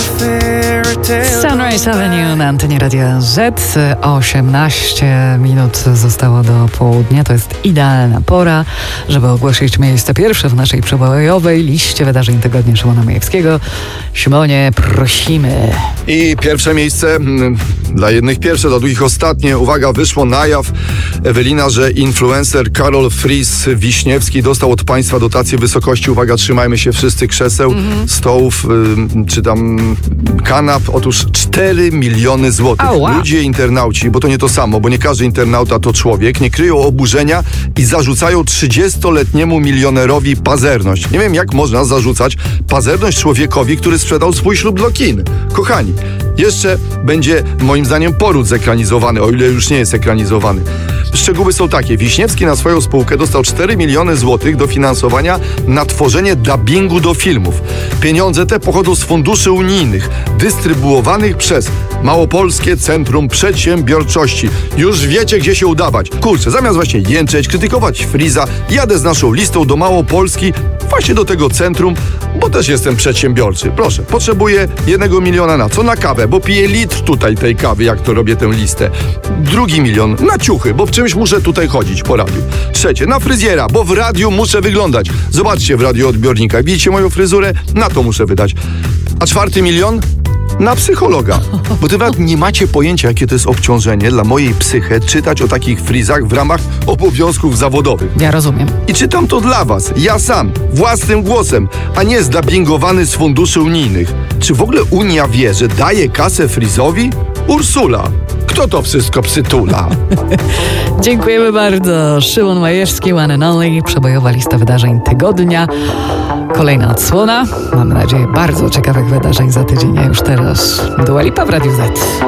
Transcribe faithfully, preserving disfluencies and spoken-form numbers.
Sunrise Avenue na antenie Radia Z. osiemnaście minut zostało do południa. To jest idealna pora, żeby ogłosić miejsce pierwsze w naszej przebojowej liście wydarzeń tygodnia Szymona Majewskiego. Szymonie, prosimy. I pierwsze miejsce, dla jednych pierwsze, dla drugich ostatnie. Uwaga, wyszło na jaw, Ewelina, że influencer Karol Fris Wiśniewski dostał od państwa dotację w wysokości, uwaga, trzymajmy się wszyscy, krzeseł, mm-hmm. stołów, y, czy tam kanap. Otóż cztery miliony złotych. Oh, wow. Ludzie, internauci, bo to nie to samo, bo nie każdy internauta to człowiek, nie kryją oburzenia i zarzucają trzydziestoletniemu milionerowi pazerność. Nie wiem, jak można zarzucać pazerność człowiekowi, który sprzedał swój ślub do kin. Kochani, jeszcze będzie moim zdaniem poród zekranizowany, o ile już nie jest ekranizowany. Szczegóły są takie. Wiśniewski na swoją spółkę dostał cztery miliony złotych dofinansowania na tworzenie dubbingu do filmów. Pieniądze te pochodzą z funduszy unijnych, dystrybuowanych przez Małopolskie Centrum Przedsiębiorczości. Już wiecie, gdzie się udawać. Kurczę, zamiast właśnie jęczeć, krytykować Friza, jadę z naszą listą do Małopolski, właśnie do tego centrum, bo też jestem przedsiębiorczy. Proszę, potrzebuję jednego miliona na co? Na kawę, bo piję litr tutaj tej kawy, jak to robię tę listę. Drugi milion na ciuchy, bo w czymś muszę tutaj chodzić po radiu. Trzecie, na fryzjera, bo w radiu muszę wyglądać. Zobaczcie w radioodbiornikach. Widzicie moją fryzurę? Na to muszę wydać. A czwarty milion? Na psychologa. Bo ty nawet nie macie pojęcia, jakie to jest obciążenie dla mojej psychy czytać o takich frizach w ramach obowiązków zawodowych. Ja rozumiem. I czytam to dla was, ja sam, własnym głosem, a nie zdubbingowany z funduszy unijnych. Czy w ogóle Unia wie, że daje kasę Frizowi? Ursula. Kto to wszystko przytula? Dziękujemy bardzo. Szymon Majewski, One and Only, przebojowa lista wydarzeń tygodnia. Kolejna odsłona. Mamy nadzieję bardzo ciekawych wydarzeń za tydzień, a już teraz Dua Lipa w Radiu Z.